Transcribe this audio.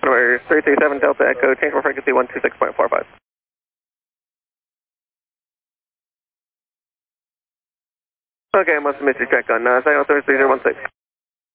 number 337 Delta Echo, changeable frequency 126.45. Okay, I must have missed your check on Cycle 3016.